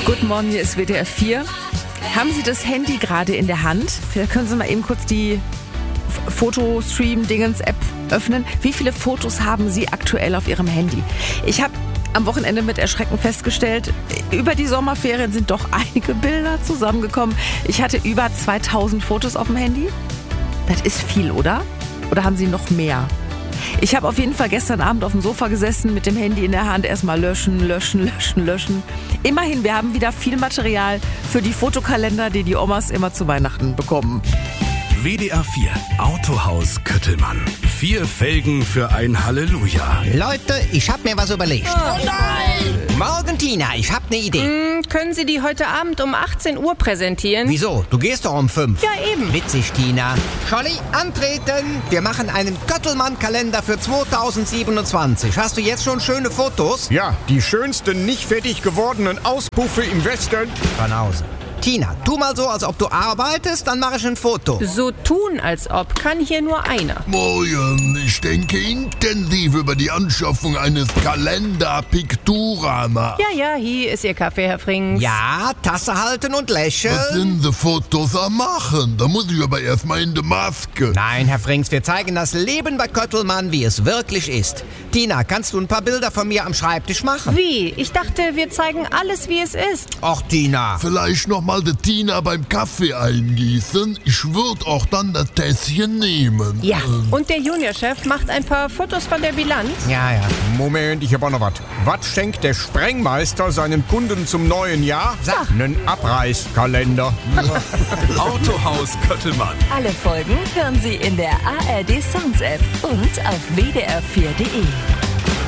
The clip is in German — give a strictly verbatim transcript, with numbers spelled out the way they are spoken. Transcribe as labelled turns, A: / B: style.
A: Guten Morgen, hier ist W D R vier. Haben Sie das Handy gerade in der Hand? Vielleicht können Sie mal eben kurz die Fotostream-Dingens-App öffnen. Wie viele Fotos haben Sie aktuell auf Ihrem Handy? Ich habe am Wochenende mit Erschrecken festgestellt, über die Sommerferien sind doch einige Bilder zusammengekommen. Ich hatte über zweitausend Fotos auf dem Handy. Das ist viel, oder? Oder haben Sie noch mehr? Ich habe auf jeden Fall gestern Abend auf dem Sofa gesessen mit dem Handy in der Hand. Erstmal löschen, löschen, löschen, löschen. Immerhin, wir haben wieder viel Material für die Fotokalender, die die Omas immer zu Weihnachten bekommen.
B: W D R vier Autohaus Köttelmann. Vier Felgen für ein Halleluja.
C: Leute, ich hab mir was überlegt.
D: Oh nein!
C: Morgen, Tina, ich hab ne Idee.
D: Hm, können Sie die heute Abend um achtzehn Uhr präsentieren?
C: Wieso? Du gehst doch um fünf.
D: Ja, eben.
C: Witzig, Tina. Scholli, antreten. Wir machen einen Köttelmann-Kalender für zweitausendsiebenundzwanzig. Hast du jetzt schon schöne Fotos?
E: Ja, die schönsten nicht fertig gewordenen Auspuffe im Westen.
C: Von Hause. Tina, tu mal so, als ob du arbeitest, dann mache ich ein Foto.
D: So tun, als ob, kann hier nur einer.
F: Morgen, ich denke intensiv über die Anschaffung eines Kalender Picturama.
D: Ja, ja, hier ist Ihr Kaffee, Herr Frings.
C: Ja, Tasse halten und lächeln.
F: Was sind die Fotos am machen? Da muss ich aber erstmal in die Maske.
C: Nein, Herr Frings, wir zeigen das Leben bei Köttelmann, wie es wirklich ist. Tina, kannst du ein paar Bilder von mir am Schreibtisch machen?
D: Wie? Ich dachte, wir zeigen alles, wie es ist.
C: Och, Tina.
F: Vielleicht noch mal die Tina beim Kaffee eingießen. Ich würde auch dann das Tässchen nehmen.
D: Ja,
F: Ähm,
D: und der Juniorchef macht ein paar Fotos von der Bilanz.
C: Ja, ja.
E: Moment, ich hab auch noch was. Was schenkt der Sprengmeister seinen Kunden zum neuen Jahr?
D: Sag.
E: Einen Abreißkalender.
B: Autohaus Köttelmann.
G: Alle Folgen hören Sie in der A R D Sounds App und auf w d r vier punkt d e.